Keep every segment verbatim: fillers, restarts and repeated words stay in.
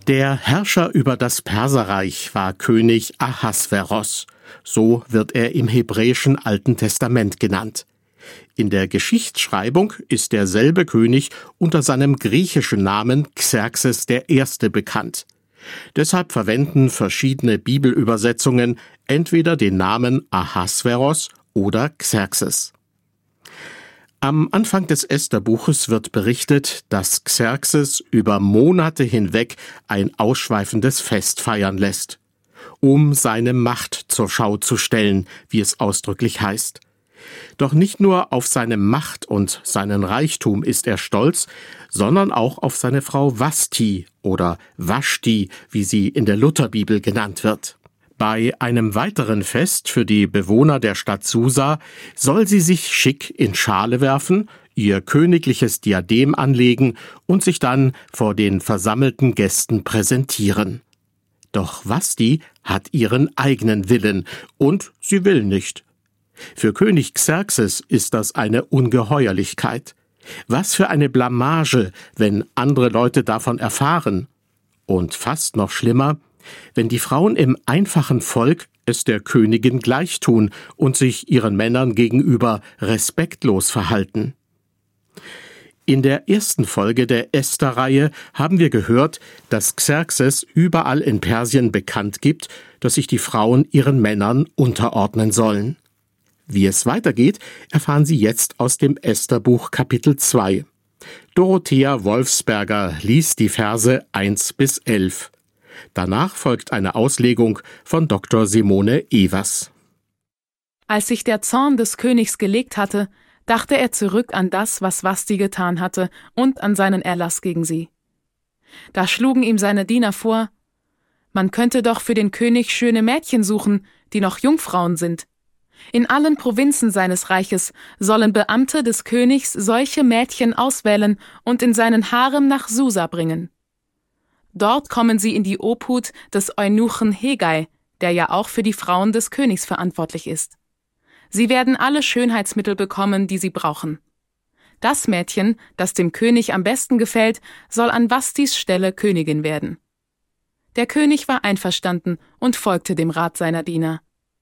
Der Herrscher über das Perserreich war König Ahasveros. So wird er im hebräischen Alten Testament genannt. In der Geschichtsschreibung ist derselbe König unter seinem griechischen Namen Xerxes der Erste bekannt. Deshalb verwenden verschiedene Bibelübersetzungen entweder den Namen Ahasveros oder Xerxes. Am Anfang des Esther-Buches wird berichtet, dass Xerxes über Monate hinweg ein ausschweifendes Fest feiern lässt, um seine Macht zur Schau zu stellen, wie es ausdrücklich heißt. Doch nicht nur auf seine Macht und seinen Reichtum ist er stolz, sondern auch auf seine Frau Vashti oder Vashti, wie sie in der Lutherbibel genannt wird. Bei einem weiteren Fest für die Bewohner der Stadt Susa soll sie sich schick in Schale werfen, ihr königliches Diadem anlegen und sich dann vor den versammelten Gästen präsentieren. Doch Vashti hat ihren eigenen Willen und sie will nicht. Für König Xerxes ist das eine Ungeheuerlichkeit. Was für eine Blamage, wenn andere Leute davon erfahren. Und fast noch schlimmer, wenn die Frauen im einfachen Volk es der Königin gleichtun und sich ihren Männern gegenüber respektlos verhalten. In der ersten Folge der Esther-Reihe haben wir gehört, dass Xerxes überall in Persien bekannt gibt, dass sich die Frauen ihren Männern unterordnen sollen. Wie es weitergeht, erfahren Sie jetzt aus dem Esther-Buch Kapitel zwei. Dorothea Wolfsberger liest die Verse eins bis elf. Danach folgt eine Auslegung von Doktor Simone Evers. Als sich der Zorn des Königs gelegt hatte, dachte er zurück an das, was Vashti getan hatte, und an seinen Erlass gegen sie. Da schlugen ihm seine Diener vor: Man könnte doch für den König schöne Mädchen suchen, die noch Jungfrauen sind. In allen Provinzen seines Reiches sollen Beamte des Königs solche Mädchen auswählen und in seinen Harem nach Susa bringen. Dort kommen sie in die Obhut des Eunuchen Hegai, der ja auch für die Frauen des Königs verantwortlich ist. Sie werden alle Schönheitsmittel bekommen, die sie brauchen. Das Mädchen, das dem König am besten gefällt, soll an Vashtis Stelle Königin werden. Der König war einverstanden und folgte dem Rat seiner Diener.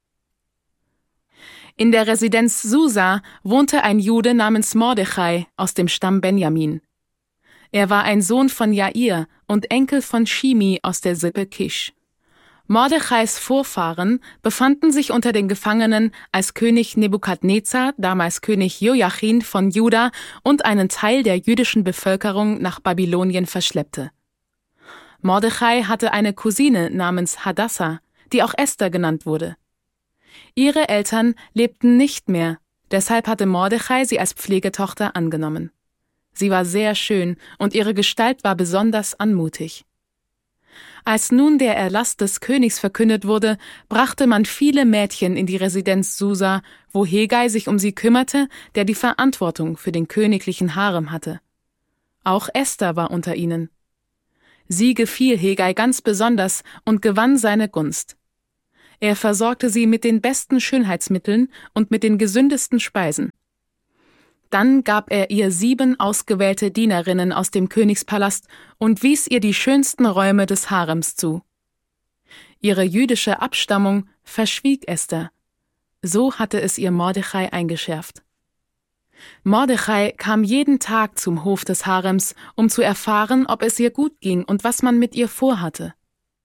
In der Residenz Susa wohnte ein Jude namens Mordechai aus dem Stamm Benjamin. Er war ein Sohn von Jair und Enkel von Shimi aus der Sippe Kisch. Mordechais Vorfahren befanden sich unter den Gefangenen, als König Nebukadnezar, damals König Jojachin von Juda, und einen Teil der jüdischen Bevölkerung nach Babylonien verschleppte. Mordechai hatte eine Cousine namens Hadassa, die auch Esther genannt wurde. Ihre Eltern lebten nicht mehr, deshalb hatte Mordechai sie als Pflegetochter angenommen. Sie war sehr schön und ihre Gestalt war besonders anmutig. Als nun der Erlass des Königs verkündet wurde, brachte man viele Mädchen in die Residenz Susa, wo Hegai sich um sie kümmerte, der die Verantwortung für den königlichen Harem hatte. Auch Esther war unter ihnen. Sie gefiel Hegai ganz besonders und gewann seine Gunst. Er versorgte sie mit den besten Schönheitsmitteln und mit den gesündesten Speisen. Dann gab er ihr sieben ausgewählte Dienerinnen aus dem Königspalast und wies ihr die schönsten Räume des Harems zu. Ihre jüdische Abstammung verschwieg Esther. So hatte es ihr Mordechai eingeschärft. Mordechai kam jeden Tag zum Hof des Harems, um zu erfahren, ob es ihr gut ging und was man mit ihr vorhatte.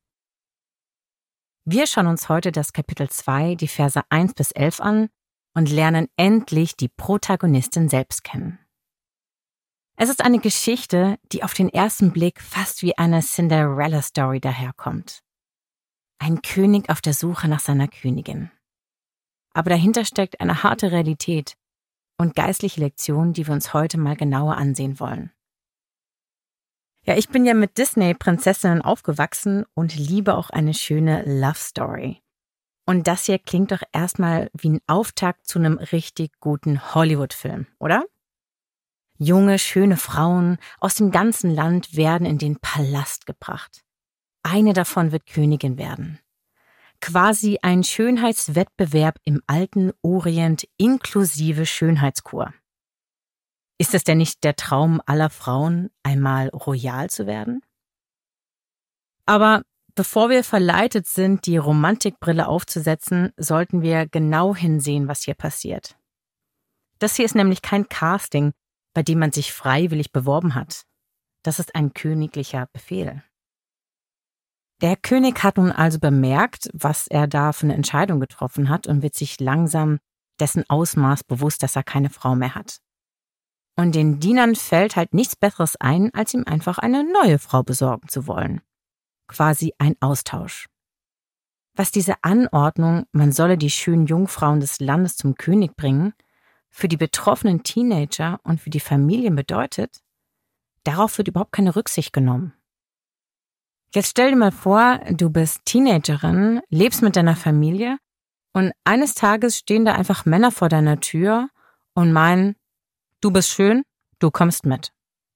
Wir schauen uns heute das Kapitel zwei, die Verse eins bis elf an und lernen endlich die Protagonistin selbst kennen. Es ist eine Geschichte, die auf den ersten Blick fast wie eine Cinderella-Story daherkommt. Ein König auf der Suche nach seiner Königin. Aber dahinter steckt eine harte Realität und geistliche Lektionen, die wir uns heute mal genauer ansehen wollen. Ja, ich bin ja mit Disney-Prinzessinnen aufgewachsen und liebe auch eine schöne Love-Story. Und das hier klingt doch erstmal wie ein Auftakt zu einem richtig guten Hollywood-Film, oder? Junge, schöne Frauen aus dem ganzen Land werden in den Palast gebracht. Eine davon wird Königin werden. Quasi ein Schönheitswettbewerb im alten Orient inklusive Schönheitskur. Ist es denn nicht der Traum aller Frauen, einmal royal zu werden? Aber bevor wir verleitet sind, die Romantikbrille aufzusetzen, sollten wir genau hinsehen, was hier passiert. Das hier ist nämlich kein Casting, bei dem man sich freiwillig beworben hat. Das ist ein königlicher Befehl. Der König hat nun also bemerkt, was er da für eine Entscheidung getroffen hat und wird sich langsam dessen Ausmaß bewusst, dass er keine Frau mehr hat. Und den Dienern fällt halt nichts Besseres ein, als ihm einfach eine neue Frau besorgen zu wollen. Quasi ein Austausch. Was diese Anordnung, man solle die schönen Jungfrauen des Landes zum König bringen, für die betroffenen Teenager und für die Familien bedeutet, darauf wird überhaupt keine Rücksicht genommen. Jetzt stell dir mal vor, du bist Teenagerin, lebst mit deiner Familie und eines Tages stehen da einfach Männer vor deiner Tür und meinen, du bist schön, du kommst mit.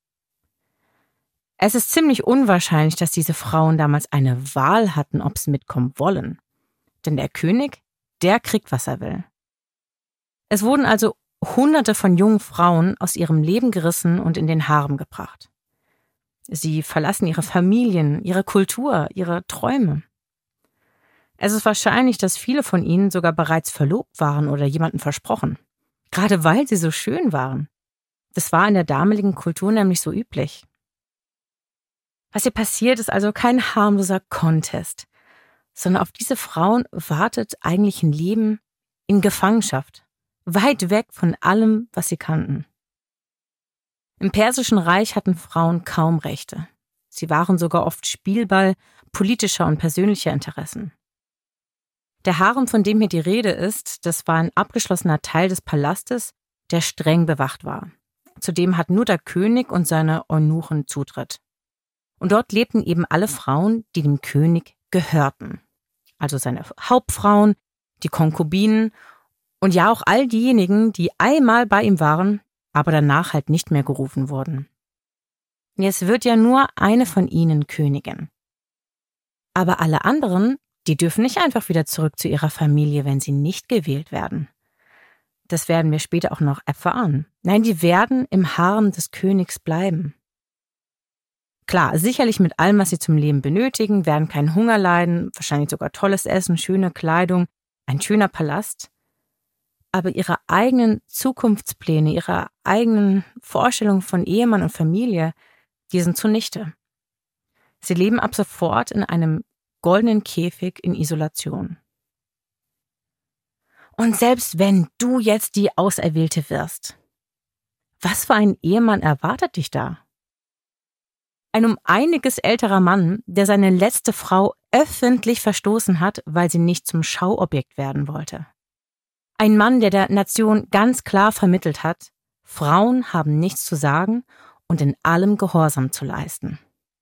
Es ist ziemlich unwahrscheinlich, dass diese Frauen damals eine Wahl hatten, ob sie mitkommen wollen. Denn der König, der kriegt, was er will. Es wurden also Hunderte von jungen Frauen aus ihrem Leben gerissen und in den Harem gebracht. Sie verlassen ihre Familien, ihre Kultur, ihre Träume. Es ist wahrscheinlich, dass viele von ihnen sogar bereits verlobt waren oder jemanden versprochen. Gerade weil sie so schön waren. Das war in der damaligen Kultur nämlich so üblich. Was hier passiert, ist also kein harmloser Contest, sondern auf diese Frauen wartet eigentlich ein Leben in Gefangenschaft, weit weg von allem, was sie kannten. Im Persischen Reich hatten Frauen kaum Rechte. Sie waren sogar oft Spielball politischer und persönlicher Interessen. Der Harem, von dem hier die Rede ist, das war ein abgeschlossener Teil des Palastes, der streng bewacht war. Zudem hat nur der König und seine Eunuchen Zutritt. Und dort lebten eben alle Frauen, die dem König gehörten. Also seine Hauptfrauen, die Konkubinen und ja auch all diejenigen, die einmal bei ihm waren, aber danach halt nicht mehr gerufen wurden. Jetzt wird ja nur eine von ihnen Königin. Aber alle anderen, die dürfen nicht einfach wieder zurück zu ihrer Familie, wenn sie nicht gewählt werden. Das werden wir später auch noch erfahren. Nein, die werden im Harem des Königs bleiben. Klar, sicherlich mit allem, was sie zum Leben benötigen, werden keinen Hunger leiden, wahrscheinlich sogar tolles Essen, schöne Kleidung, ein schöner Palast. Aber ihre eigenen Zukunftspläne, ihre eigenen Vorstellungen von Ehemann und Familie, die sind zunichte. Sie leben ab sofort in einem goldenen Käfig in Isolation. Und selbst wenn du jetzt die Auserwählte wirst, was für ein Ehemann erwartet dich da? Ein um einiges älterer Mann, der seine letzte Frau öffentlich verstoßen hat, weil sie nicht zum Schauobjekt werden wollte. Ein Mann, der der Nation ganz klar vermittelt hat, Frauen haben nichts zu sagen und in allem Gehorsam zu leisten.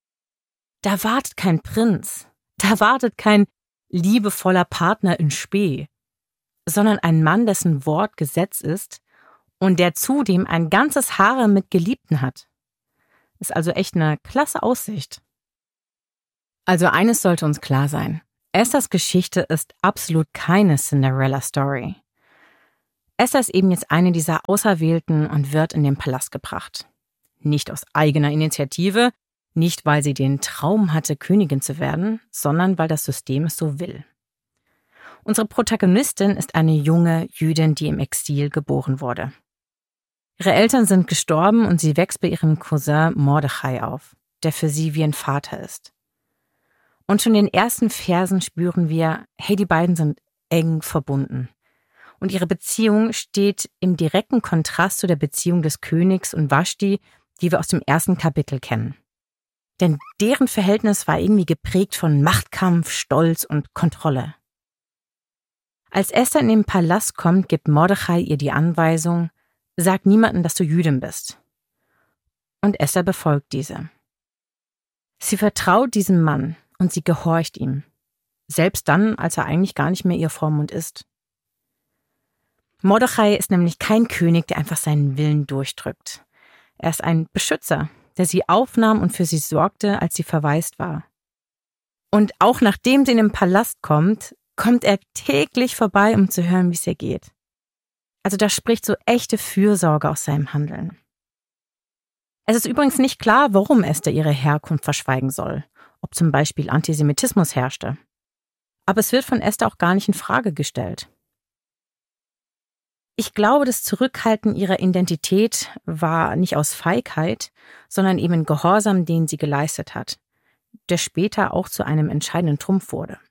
Da wartet kein Prinz, da wartet kein liebevoller Partner in Spe, sondern ein Mann, dessen Wort Gesetz ist und der zudem ein ganzes Harem mit Geliebten hat. Ist also echt eine klasse Aussicht. Also eines sollte uns klar sein. Esthers Geschichte ist absolut keine Cinderella-Story. Esther ist eben jetzt eine dieser Auserwählten und wird in den Palast gebracht. Nicht aus eigener Initiative, nicht weil sie den Traum hatte, Königin zu werden, sondern weil das System es so will. Unsere Protagonistin ist eine junge Jüdin, die im Exil geboren wurde. Ihre Eltern sind gestorben und sie wächst bei ihrem Cousin Mordechai auf, der für sie wie ein Vater ist. Und schon in den ersten Versen spüren wir, hey, die beiden sind eng verbunden. Und ihre Beziehung steht im direkten Kontrast zu der Beziehung des Königs und Vashti, die wir aus dem ersten Kapitel kennen. Denn deren Verhältnis war irgendwie geprägt von Machtkampf, Stolz und Kontrolle. Als Esther in den Palast kommt, gibt Mordechai ihr die Anweisung, sag niemandem, dass du Jüdin bist. Und Esther befolgt diese. Sie vertraut diesem Mann und sie gehorcht ihm. Selbst dann, als er eigentlich gar nicht mehr ihr Vormund ist. Mordechai ist nämlich kein König, der einfach seinen Willen durchdrückt. Er ist ein Beschützer, der sie aufnahm und für sie sorgte, als sie verwaist war. Und auch nachdem sie in den Palast kommt, kommt er täglich vorbei, um zu hören, wie es ihr geht. Also da spricht so echte Fürsorge aus seinem Handeln. Es ist übrigens nicht klar, warum Esther ihre Herkunft verschweigen soll. ob zum Beispiel Antisemitismus herrschte. Aber es wird von Esther auch gar nicht in Frage gestellt. Ich glaube, das Zurückhalten ihrer Identität war nicht aus Feigheit, sondern eben Gehorsam, den sie geleistet hat, der später auch zu einem entscheidenden Trumpf wurde.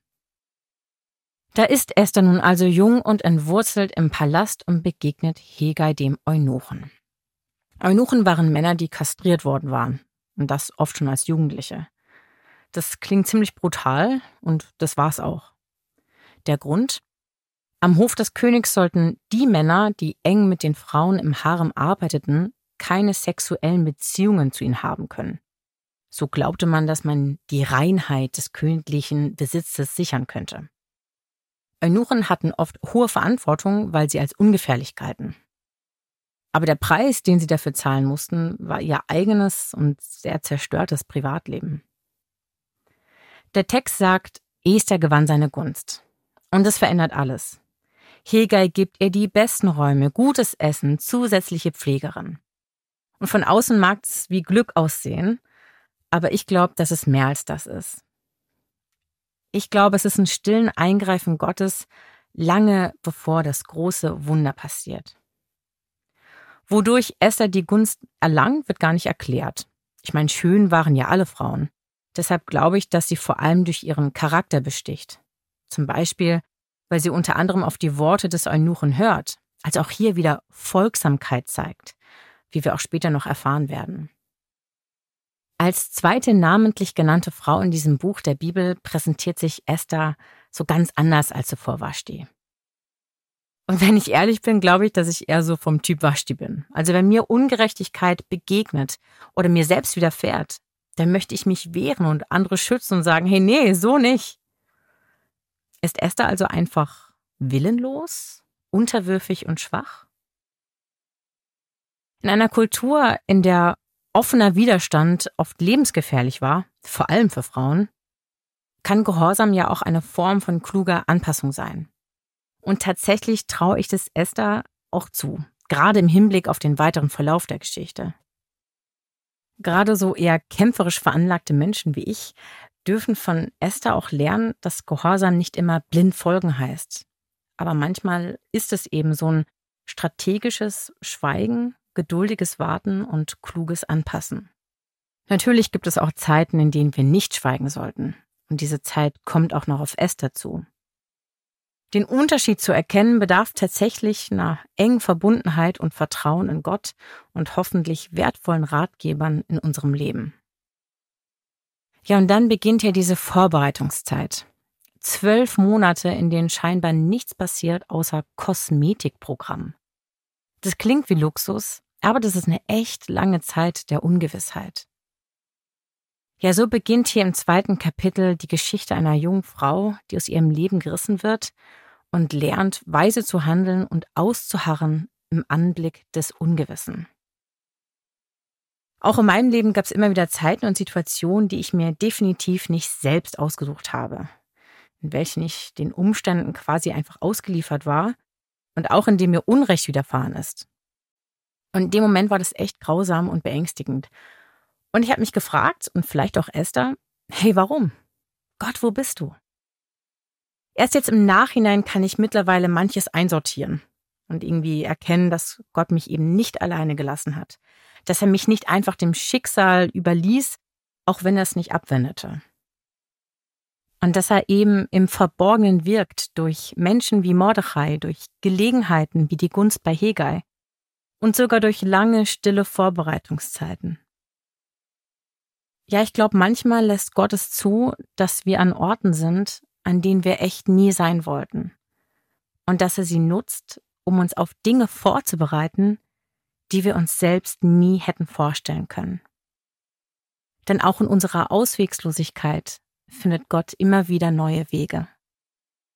Da ist Esther nun also jung und entwurzelt im Palast und begegnet Hegai dem Eunuchen. Eunuchen waren Männer, die kastriert worden waren, und das oft schon als Jugendliche. Das klingt ziemlich brutal, und das war's auch. Der Grund? Am Hof des Königs sollten die Männer, die eng mit den Frauen im Harem arbeiteten, keine sexuellen Beziehungen zu ihnen haben können. So glaubte man, dass man die Reinheit des königlichen Besitzes sichern könnte. Eunuchen hatten oft hohe Verantwortung, weil sie als ungefährlich galten. Aber der Preis, den sie dafür zahlen mussten, war ihr eigenes und sehr zerstörtes Privatleben. Der Text sagt, Esther gewann seine Gunst. Und das verändert alles. Hegai gibt ihr die besten Räume, gutes Essen, zusätzliche Pflegerin. Und von außen mag es wie Glück aussehen, aber ich glaube, dass es mehr als das ist. Ich glaube, es ist ein stillen Eingreifen Gottes, lange bevor das große Wunder passiert. Wodurch Esther die Gunst erlangt, wird gar nicht erklärt. Ich meine, schön waren ja alle Frauen. Deshalb glaube ich, dass sie vor allem durch ihren Charakter besticht. Zum Beispiel, weil sie unter anderem auf die Worte des Eunuchen hört, also auch hier wieder Folgsamkeit zeigt, wie wir auch später noch erfahren werden. Als zweite namentlich genannte Frau in diesem Buch der Bibel präsentiert sich Esther so ganz anders als zuvor Vashti. Und wenn ich ehrlich bin, glaube ich, dass ich eher so vom Typ Vashti bin. Also wenn mir Ungerechtigkeit begegnet oder mir selbst widerfährt, dann möchte ich mich wehren und andere schützen und sagen, hey, nee, so nicht. Ist Esther also einfach willenlos, unterwürfig und schwach? In einer Kultur, in der offener Widerstand oft lebensgefährlich war, vor allem für Frauen, kann Gehorsam ja auch eine Form von kluger Anpassung sein. Und tatsächlich traue ich das Esther auch zu, gerade im Hinblick auf den weiteren Verlauf der Geschichte. Gerade so eher kämpferisch veranlagte Menschen wie ich dürfen von Esther auch lernen, dass Gehorsam nicht immer blind folgen heißt. Aber manchmal ist es eben so ein strategisches Schweigen, geduldiges Warten und kluges Anpassen. Natürlich gibt es auch Zeiten, in denen wir nicht schweigen sollten. Und diese Zeit kommt auch noch auf Esther zu. Den Unterschied zu erkennen bedarf tatsächlich einer engen Verbundenheit und Vertrauen in Gott und hoffentlich wertvollen Ratgebern in unserem Leben. Ja, und dann beginnt ja diese Vorbereitungszeit. Zwölf Monate, in denen scheinbar nichts passiert außer Kosmetikprogramm. Das klingt wie Luxus, aber das ist eine echt lange Zeit der Ungewissheit. Ja, so beginnt hier im zweiten Kapitel die Geschichte einer jungen Frau, die aus ihrem Leben gerissen wird und lernt, weise zu handeln und auszuharren im Anblick des Ungewissen. Auch in meinem Leben gab es immer wieder Zeiten und Situationen, die ich mir definitiv nicht selbst ausgesucht habe, in welchen ich den Umständen quasi einfach ausgeliefert war und auch in dem mir Unrecht widerfahren ist. Und in dem Moment war das echt grausam und beängstigend. Und ich habe mich gefragt, und vielleicht auch Esther, hey, warum? Gott, wo bist du? Erst jetzt im Nachhinein kann ich mittlerweile manches einsortieren und irgendwie erkennen, dass Gott mich eben nicht alleine gelassen hat. Dass er mich nicht einfach dem Schicksal überließ, auch wenn er es nicht abwendete. Und dass er eben im Verborgenen wirkt durch Menschen wie Mordechai, durch Gelegenheiten wie die Gunst bei Hegai und sogar durch lange, stille Vorbereitungszeiten. Ja, ich glaube, manchmal lässt Gott es zu, dass wir an Orten sind, an denen wir echt nie sein wollten. Und dass er sie nutzt, um uns auf Dinge vorzubereiten, die wir uns selbst nie hätten vorstellen können. Denn auch in unserer Auswegslosigkeit findet Gott immer wieder neue Wege.